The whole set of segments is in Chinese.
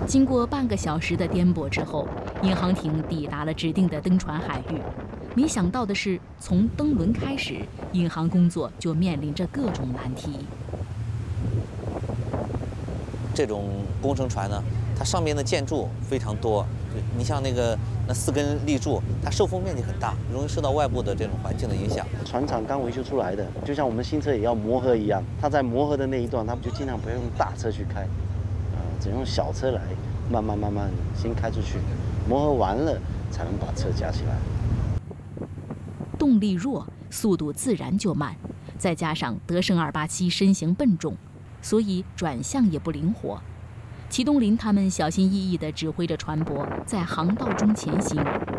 经过半个小时的颠簸之后，引航艇抵达了指定的登船海域。没想到的是，从登轮开始，引航工作就面临着各种难题。 这种工程船呢，它上面的建筑非常多。你像那4根立柱，它受风面积很大，容易受到外部的这种环境的影响。 船厂刚维修出来的，就像我们新车也要磨合一样，它在磨合的那一段，他们就尽量不要用大车去开，只用小车来慢慢先开出去，磨合完了才能把车架起来。 动力弱，速度自然就慢，再加上德胜287身形笨重，所以转向也不灵活。祁东林他们小心翼翼地指挥着船舶在航道中前行。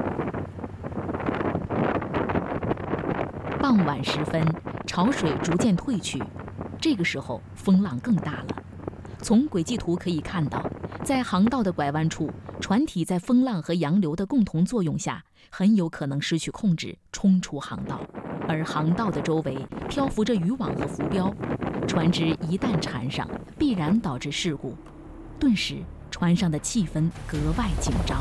傍晚时分，潮水逐渐退去，这个时候风浪更大了。从轨迹图可以看到，在航道的拐弯处，船体在风浪和洋流的共同作用下，很有可能失去控制，冲出航道。而航道的周围漂浮着渔网和浮标，船只一旦缠上，必然导致事故。顿时，船上的气氛格外紧张。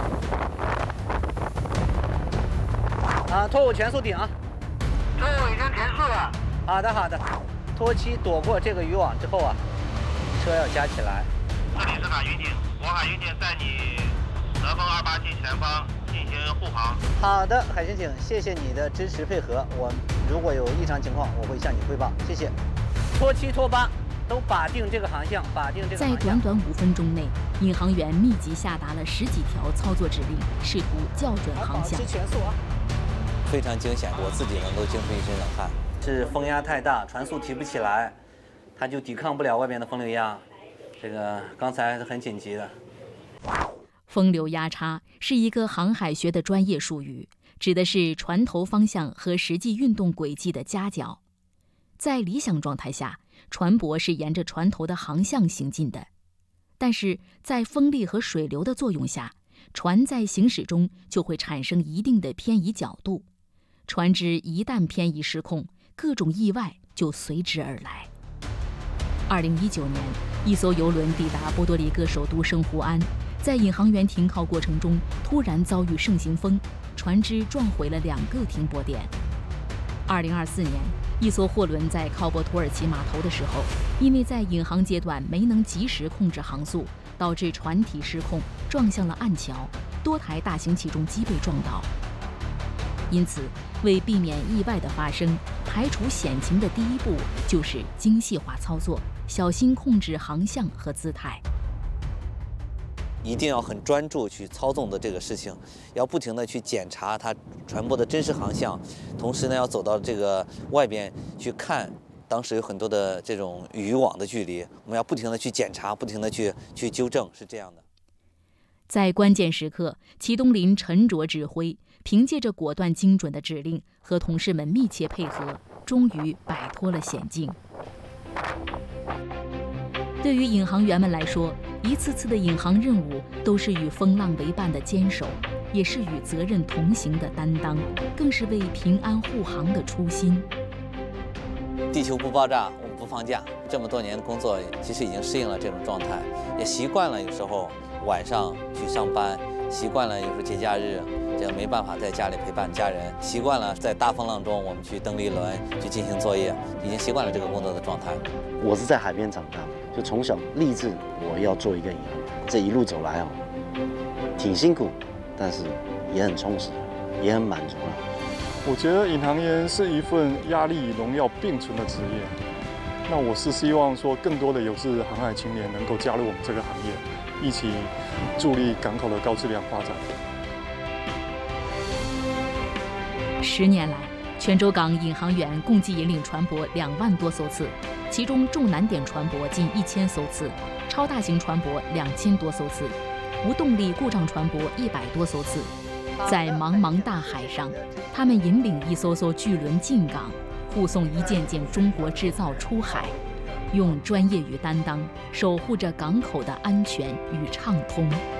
拖5全速顶啊！ 拖5已经全速了。 好的。拖7躲过这个渔网之后啊，车要加起来。 这里是海巡警，我海巡警在你德风287前方进行护航。 好的，海巡警，谢谢你的支持配合。我如果有异常情况，我会向你汇报。谢谢。拖7、拖8。都把定这个航向， 在短短5分钟内，引航员密集下达了10几条操作指令，试图校准航向。 保持全速啊！ 非常惊险，我自己呢都惊出一身冷汗。 是风压太大，船速提不起来，它就抵抗不了外边的风流压。这个刚才是很紧急的。 风流压差是一个航海学的专业术语，指的是船头方向和实际运动轨迹的夹角。在理想状态下，船舶是沿着船头的航向行进的，但是在风力和水流的作用下，船在行驶中就会产生一定的偏移角度。船只一旦偏移失控，各种意外就随之而来。2019年，一艘游轮抵达波多黎各首都圣胡安，在引航员停靠过程中，突然遭遇盛行风，船只撞毁了2个停泊点。2024年，一艘货轮在靠泊土耳其码头的时候，因为在引航阶段没能及时控制航速，导致船体失控，撞向了岸桥，多台大型起重机被撞倒。因此，为避免意外的发生，排除险情的第一步就是精细化操作，小心控制航向和姿态。 一定要很专注去操纵的这个事情，要不停地去检查它船舶的真实航向，同时呢要走到这个外边去看，当时有很多的这种渔网的距离，我们要不停地去检查，不停地去纠正，是这样的。 在关键时刻，祁东林沉着指挥，凭借着果断精准的指令和同事们密切配合，终于摆脱了险境。对于引航员们来说，一次次的引航任务都是与风浪为伴的坚守，也是与责任同行的担当，更是为平安护航的初心。 地球不爆炸，我们不放假。这么多年的工作，其实已经适应了这种状态，也习惯了有时候晚上去上班，习惯了有时候节假日这样没办法在家里陪伴家人，习惯了在大风浪中我们去蹬离轮去进行作业，已经习惯了这个工作的状态。 我是在海边长大的，就从小立志我要做一个引航员。这一路走来挺辛苦，但是也很充实，也很满足了。 我觉得引航员是一份压力与荣耀并存的职业。那我是希望说，更多的有志航海青年能够加入我们这个行业，一起助力港口的高质量发展。 10年来，泉州港引航员共计引领船舶2万多艘次，其中重难点船舶近1000艘次，超大型船舶2000多艘次，无动力故障船舶100多艘次。在茫茫大海上，他们引领一艘艘巨轮进港，护送一件件中国制造出海，用专业与担当守护着港口的安全与畅通。